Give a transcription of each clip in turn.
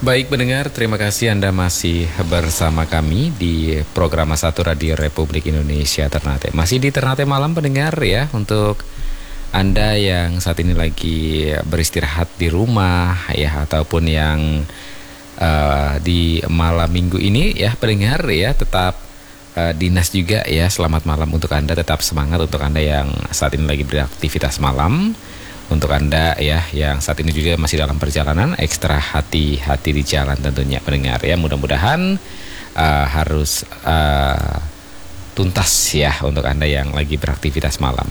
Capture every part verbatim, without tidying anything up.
Baik pendengar, terima kasih Anda masih bersama kami di program satu Radio Republik Indonesia Ternate. Masih di Ternate Malam pendengar ya, untuk Anda yang saat ini lagi beristirahat di rumah ya, ataupun yang uh, di malam minggu ini ya pendengar ya, tetap uh, dinas juga ya. Selamat malam untuk Anda, tetap semangat untuk Anda yang saat ini lagi beraktivitas malam. Untuk Anda ya yang saat ini juga masih dalam perjalanan, ekstra hati-hati di jalan tentunya pendengar ya. Mudah-mudahan uh, harus uh, tuntas ya untuk Anda yang lagi beraktivitas malam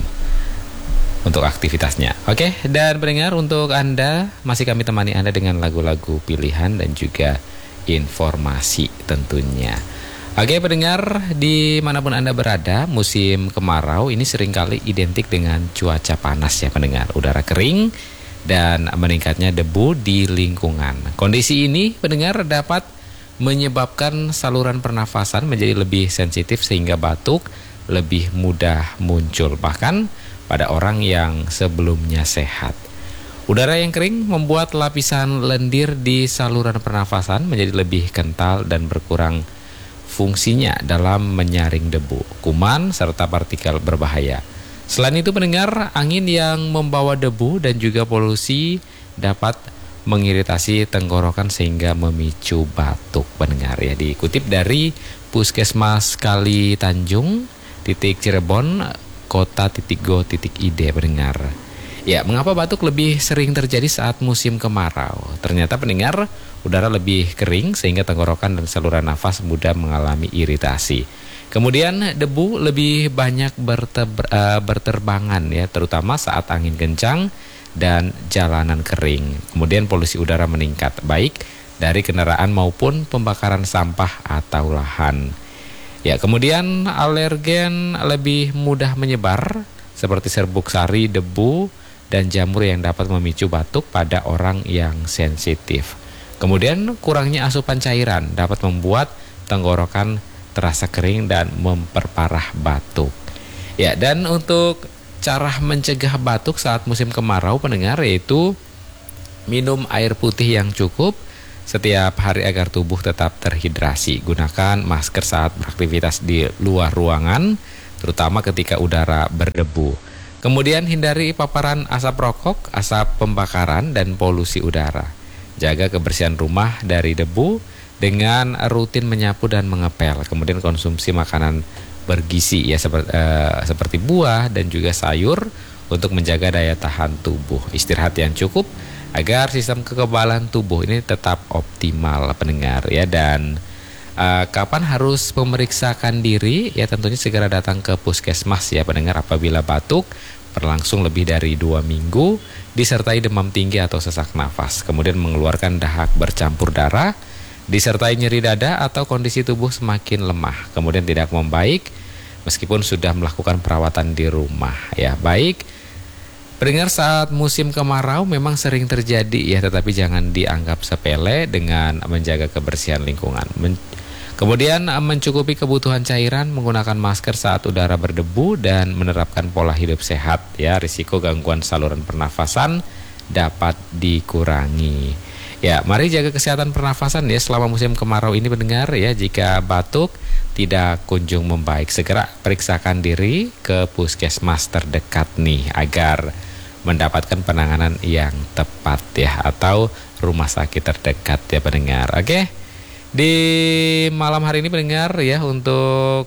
untuk aktivitasnya. Oke, dan pendengar, untuk Anda masih kami temani Anda dengan lagu-lagu pilihan dan juga informasi tentunya. Oke pendengar, dimanapun Anda berada, musim kemarau ini seringkali identik dengan cuaca panas ya pendengar. Udara kering dan meningkatnya debu di lingkungan. Kondisi ini pendengar dapat menyebabkan saluran pernafasan menjadi lebih sensitif sehingga batuk lebih mudah muncul, bahkan pada orang yang sebelumnya sehat. Udara yang kering membuat lapisan lendir di saluran pernafasan menjadi lebih kental dan berkurang fungsinya dalam menyaring debu, kuman, serta partikel berbahaya. Selain itu pendengar, angin yang membawa debu dan juga polusi dapat mengiritasi tenggorokan sehingga memicu batuk pendengar ya. Dikutip dari Puskesmas Kali Tanjung titik Cirebon kota titik go titik id pendengar. Ya, mengapa batuk lebih sering terjadi saat musim kemarau? Ternyata pendengar, udara lebih kering sehingga tenggorokan dan saluran nafas mudah mengalami iritasi. Kemudian debu lebih banyak berteber, uh, berterbangan ya, terutama saat angin kencang dan jalanan kering. Kemudian polusi udara meningkat, baik dari kendaraan maupun pembakaran sampah atau lahan. Ya, kemudian alergen lebih mudah menyebar seperti serbuk sari, debu, dan jamur yang dapat memicu batuk pada orang yang sensitif. Kemudian kurangnya asupan cairan dapat membuat tenggorokan terasa kering dan memperparah batuk. Ya, dan untuk cara mencegah batuk saat musim kemarau pendengar, yaitu minum air putih yang cukup setiap hari agar tubuh tetap terhidrasi. Gunakan masker saat beraktivitas di luar ruangan, terutama ketika udara berdebu. Kemudian hindari paparan asap rokok, asap pembakaran, dan polusi udara. Jaga kebersihan rumah dari debu dengan rutin menyapu dan mengepel. Kemudian konsumsi makanan bergizi ya, seperti, uh, seperti buah dan juga sayur untuk menjaga daya tahan tubuh. Istirahat yang cukup agar sistem kekebalan tubuh ini tetap optimal pendengar ya. Dan Uh, kapan harus memeriksakan diri? Ya tentunya segera datang ke puskesmas ya pendengar apabila batuk berlangsung lebih dari dua minggu disertai demam tinggi atau sesak nafas, kemudian mengeluarkan dahak bercampur darah, disertai nyeri dada atau kondisi tubuh semakin lemah, kemudian tidak membaik meskipun sudah melakukan perawatan di rumah ya. Baik pendengar, saat musim kemarau memang sering terjadi ya, tetapi jangan dianggap sepele dengan menjaga kebersihan lingkungan. Men Kemudian mencukupi kebutuhan cairan, menggunakan masker saat udara berdebu, dan menerapkan pola hidup sehat ya. Risiko gangguan saluran pernafasan dapat dikurangi. Ya, mari jaga kesehatan pernafasan ya selama musim kemarau ini pendengar ya. Jika batuk tidak kunjung membaik, segera periksakan diri ke puskesmas terdekat nih agar mendapatkan penanganan yang tepat ya, atau rumah sakit terdekat ya pendengar. Oke. Di malam hari ini pendengar ya, untuk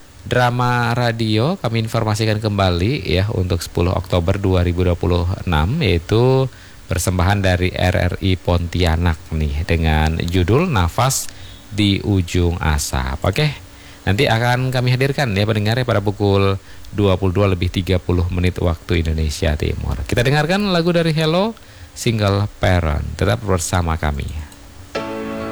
drama radio kami informasikan kembali ya untuk sepuluh Oktober dua ribu dua puluh enam, yaitu persembahan dari R R I Pontianak nih dengan judul Nafas di Ujung Asap. Oke, nanti akan kami hadirkan ya pendengar ya pada pukul dua puluh dua lebih tiga puluh menit waktu Indonesia Timur. Kita dengarkan lagu dari Hello, single Parent. Tetap bersama kami.